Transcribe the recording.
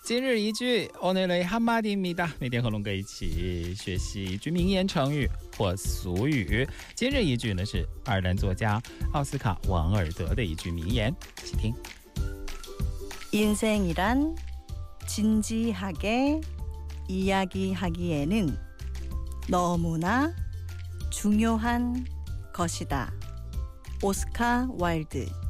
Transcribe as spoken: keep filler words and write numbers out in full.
今日一句 오늘의 한마디입니다. 每天和龙哥一起学习一句名言成语或俗语。今日一句呢是爱尔兰作家奥斯卡王尔德的一句名言，请听。 인생이란 진지하게 이야기하기에는 너무나 중요한 것이다. 오스카 와일드